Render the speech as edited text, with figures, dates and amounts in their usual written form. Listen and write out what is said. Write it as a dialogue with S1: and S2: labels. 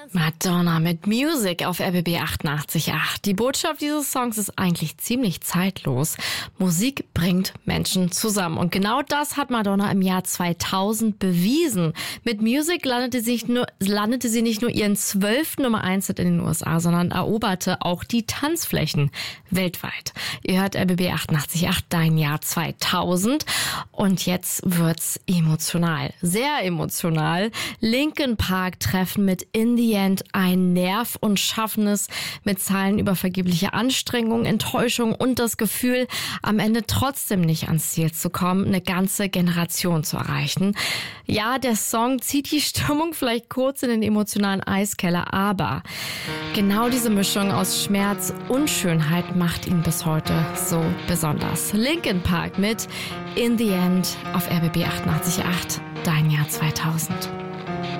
S1: Madonna mit Music auf RBB 88.8. Die Botschaft dieses Songs ist eigentlich ziemlich zeitlos. Musik bringt Menschen zusammen. Und genau das hat Madonna im Jahr 2000 bewiesen. Mit Music landete sie nicht nur ihren 12. Nummer 1 Hit in den USA, sondern eroberte auch die Tanzflächen weltweit. Ihr hört RBB 88.8, dein Jahr 2000. Und jetzt wird's emotional. Sehr emotional. Linkin Park treffen mit In the End ein Nerv und Schaffenes mit Zeilen über vergebliche Anstrengung, Enttäuschung und das Gefühl, am Ende trotzdem nicht ans Ziel zu kommen, eine ganze Generation zu erreichen. Ja, der Song zieht die Stimmung vielleicht kurz in den emotionalen Eiskeller, aber genau diese Mischung aus Schmerz und Schönheit macht ihn bis heute so besonders. Linkin Park mit In the End auf RBB 88.8, dein Jahr 2000.